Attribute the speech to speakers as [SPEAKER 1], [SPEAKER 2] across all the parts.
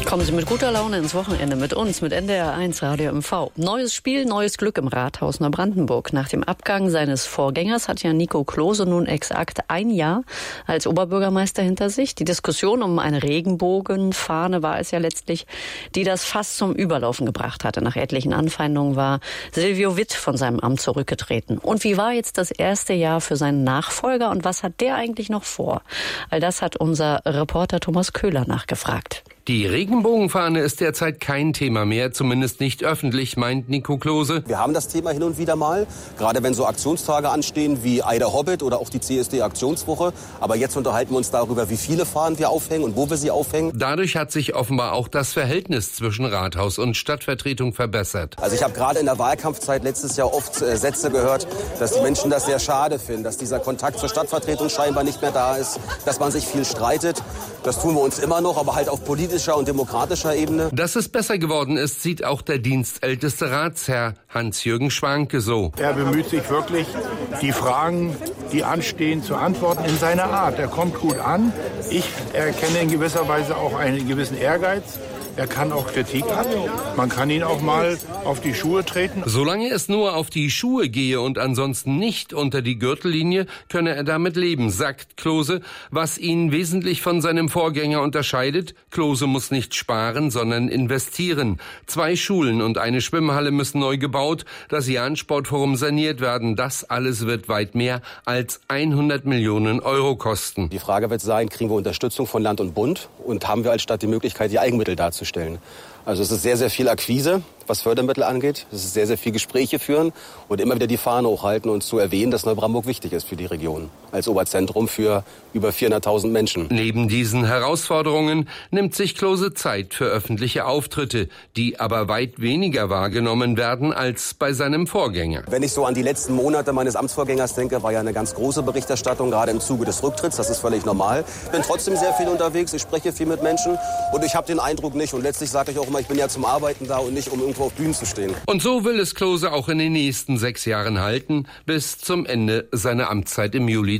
[SPEAKER 1] Kommen Sie mit guter Laune ins Wochenende mit uns, mit NDR1 Radio MV. Neues Spiel, neues Glück im Rathaus Neubrandenburg. Nach dem Abgang seines Vorgängers hat ja Nico Klose nun exakt ein Jahr als Oberbürgermeister hinter sich. Die Diskussion um eine Regenbogenfahne war es ja letztlich, die das Fass zum Überlaufen gebracht hatte. Nach etlichen Anfeindungen war Silvio Witt von seinem Amt zurückgetreten. Und wie war jetzt das erste Jahr für seinen Nachfolger und was hat der eigentlich noch vor? All das hat unser Reporter Thomas Köhler nachgefragt.
[SPEAKER 2] Die Regenbogenfahne ist derzeit kein Thema mehr, zumindest nicht öffentlich, meint Nico Klose.
[SPEAKER 3] Wir haben das Thema hin und wieder mal, gerade wenn so Aktionstage anstehen wie Eider Hobbit oder auch die CSD-Aktionswoche. Aber jetzt unterhalten wir uns darüber, wie viele Fahnen wir aufhängen und wo wir sie aufhängen.
[SPEAKER 2] Dadurch hat sich offenbar auch das Verhältnis zwischen Rathaus und Stadtvertretung verbessert.
[SPEAKER 3] Also ich habe gerade in der Wahlkampfzeit letztes Jahr oft Sätze gehört, dass die Menschen das sehr schade finden, dass dieser Kontakt zur Stadtvertretung scheinbar nicht mehr da ist, dass man sich viel streitet. Das tun wir uns immer noch, aber halt auf politischer und demokratischer Ebene.
[SPEAKER 2] Dass es besser geworden ist, sieht auch der dienstälteste Ratsherr Hans-Jürgen Schwanke so.
[SPEAKER 4] Er bemüht sich wirklich, die Fragen, die anstehen, zu antworten in seiner Art. Er kommt gut an. Ich erkenne in gewisser Weise auch einen gewissen Ehrgeiz. Er kann auch Kritik ab. Man kann ihn auch mal auf die Schuhe treten.
[SPEAKER 2] Solange es nur auf die Schuhe gehe und ansonsten nicht unter die Gürtellinie, könne er damit leben, sagt Klose, was ihn wesentlich von seinem Vorgänger unterscheidet. Klose muss nicht sparen, sondern investieren. 2 Schulen und eine Schwimmhalle müssen neu gebaut, das Jahn-Sportforum saniert werden. Das alles wird weit mehr als 100 Millionen Euro kosten.
[SPEAKER 3] Die Frage wird sein, kriegen wir Unterstützung von Land und Bund und haben wir als Stadt die Möglichkeit, die Eigenmittel darzustellen? Also es ist sehr, sehr viel Akquise, was Fördermittel angeht. Es ist sehr, sehr viel Gespräche führen und immer wieder die Fahne hochhalten und zu erwähnen, dass Neubrandenburg wichtig ist für die Region. Als Oberzentrum für über 400.000 Menschen.
[SPEAKER 2] Neben diesen Herausforderungen nimmt sich Klose Zeit für öffentliche Auftritte, die aber weit weniger wahrgenommen werden als bei seinem Vorgänger.
[SPEAKER 3] Wenn ich so an die letzten Monate meines Amtsvorgängers denke, war ja eine ganz große Berichterstattung, gerade im Zuge des Rücktritts. Das ist völlig normal. Ich bin trotzdem sehr viel unterwegs, ich spreche viel mit Menschen und ich habe den Eindruck nicht. Und letztlich sage ich auch immer, ich bin ja zum Arbeiten da und nicht, um irgendwo auf Bühnen zu stehen.
[SPEAKER 2] Und so will es Klose auch in den nächsten 6 Jahren halten, bis zum Ende seiner Amtszeit im Juli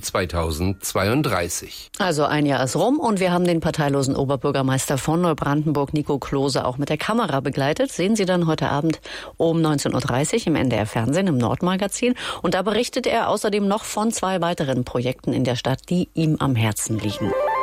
[SPEAKER 2] 2032.
[SPEAKER 1] Also ein Jahr ist rum und wir haben den parteilosen Oberbürgermeister von Neubrandenburg, Nico Klose, auch mit der Kamera begleitet. Sehen Sie dann heute Abend um 19.30 Uhr im NDR-Fernsehen, im Nordmagazin. Und da berichtet er außerdem noch von 2 weiteren Projekten in der Stadt, die ihm am Herzen liegen.